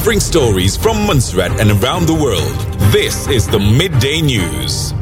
covering stories from Montserrat and around the world. This is the Midday News.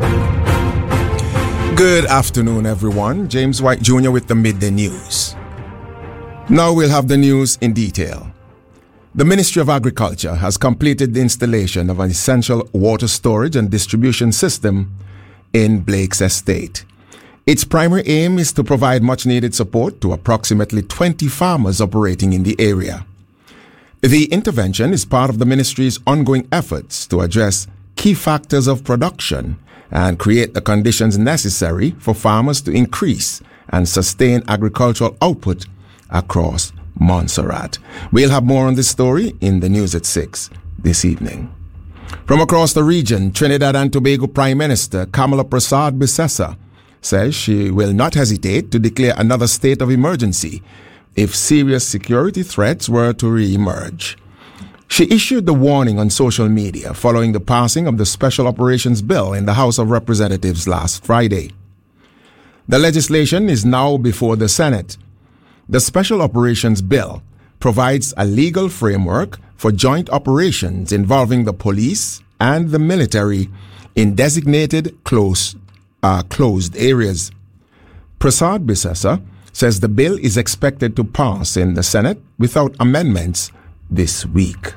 Good afternoon, everyone. James White Jr. with the Midday News. Now we'll have the news in detail. The Ministry of Agriculture has completed the installation of an essential water storage and distribution system in Blake's estate. Its primary aim is to provide much-needed support to approximately 20 farmers operating in the area. The intervention is part of the ministry's ongoing efforts to address key factors of production and create the conditions necessary for farmers to increase and sustain agricultural output across Montserrat. We'll have more on this story in the news at 6 this evening. From across the region, Trinidad and Tobago Prime Minister Kamala Persad-Bissessar says she will not hesitate to declare another state of emergency if serious security threats were to re-emerge. She issued the warning on social media following the passing of the Special Operations Bill in the House of Representatives last Friday. The legislation is now before the Senate. The Special Operations Bill provides a legal framework for joint operations involving the police and the military in designated closed areas. Persad-Bissessar says the bill is expected to pass in the Senate without amendments this week.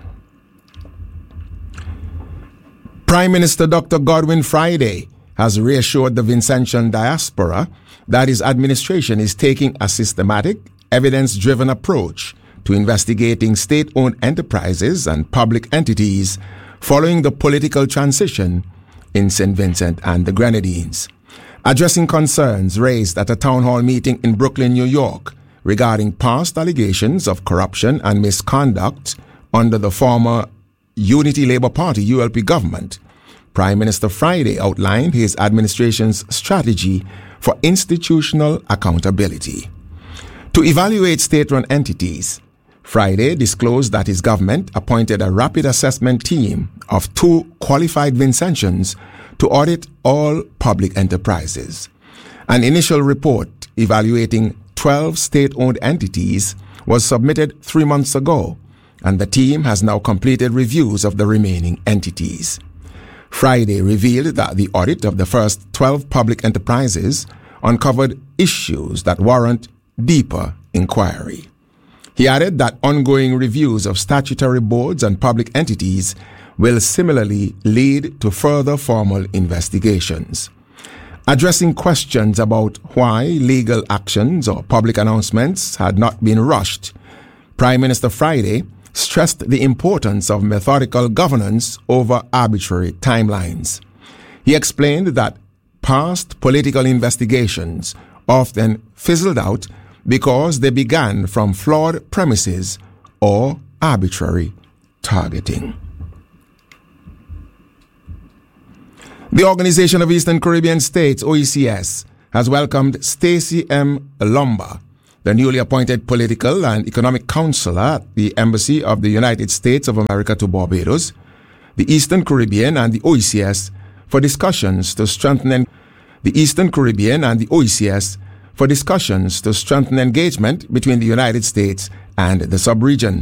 Prime Minister Dr. Godwin Friday has reassured the Vincentian diaspora that his administration is taking a systematic, evidence-driven approach to investigating state-owned enterprises and public entities following the political transition in St. Vincent and the Grenadines. Addressing concerns raised at a town hall meeting in Brooklyn, New York, regarding past allegations of corruption and misconduct under the former Unity Labour Party ULP government, Prime Minister Friday outlined his administration's strategy for institutional accountability. To evaluate state-run entities, Friday disclosed that his government appointed a rapid assessment team of 2 qualified Vincentians to audit all public enterprises. An initial report evaluating 12 state-owned entities was submitted 3 months ago, and the team has now completed reviews of the remaining entities. Friday revealed that the audit of the first 12 public enterprises uncovered issues that warrant deeper inquiry. He added that ongoing reviews of statutory boards and public entities will similarly lead to further formal investigations. Addressing questions about why legal actions or public announcements had not been rushed, Prime Minister Friday stressed the importance of methodical governance over arbitrary timelines. He explained that past political investigations often fizzled out because they began from flawed premises or arbitrary targeting. The Organization of Eastern Caribbean States, OECS, has welcomed Stacey M. Lumba, the newly appointed political and economic counselor at the Embassy of the United States of America to Barbados, the Eastern Caribbean and the OECS for discussions to strengthen engagement between the United States and the sub-region.